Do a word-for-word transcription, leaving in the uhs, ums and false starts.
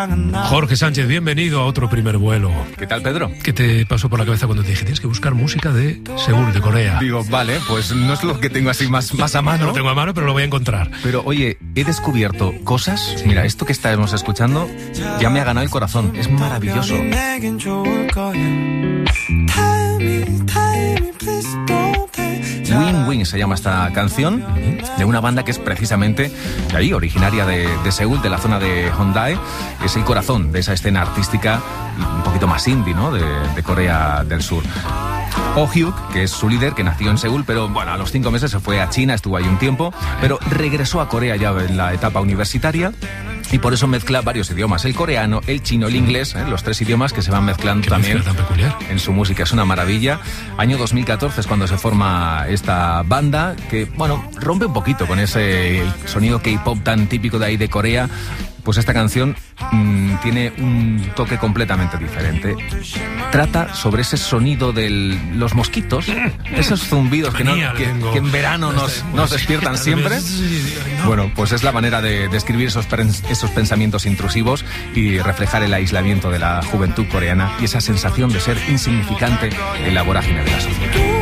Jorge Sánchez, bienvenido a otro primer vuelo. ¿Qué tal, Pedro? ¿Qué te pasó por la cabeza cuando te dije tienes que buscar música de Seúl, de Corea? Digo, vale, pues no es lo que tengo así más, más a mano. No lo tengo a mano, pero lo voy a encontrar. Pero oye, he descubierto cosas. Mira, esto que estamos escuchando ya me ha ganado el corazón. Es maravilloso. Win Win se llama esta canción, de una banda que es precisamente de ahí, originaria de, de Seúl, de la zona de Hondae. Es el corazón de esa escena artística un poquito más indie, ¿no?, de, de Corea del Sur. Oh Hyuk, que es su líder, que nació en Seúl, pero bueno, a los cinco meses se fue a China, estuvo ahí un tiempo, pero regresó a Corea ya en la etapa universitaria. Y por eso mezcla varios idiomas, el coreano, el chino, el inglés, ¿eh? Los tres idiomas que se van mezclando también tan peculiar en su música. Es una maravilla. Año dos mil catorce es cuando se forma esta banda que, bueno, rompe un poquito con ese sonido K-pop tan típico de ahí de Corea. Pues esta canción mmm, tiene un toque completamente diferente. Trata sobre ese sonido de los mosquitos, esos zumbidos que, no, que, que en verano nos, nos despiertan siempre. Bueno, pues es la manera de describir esos, esos pensamientos intrusivos y reflejar el aislamiento de la juventud coreana y esa sensación de ser insignificante en la vorágine de la sociedad.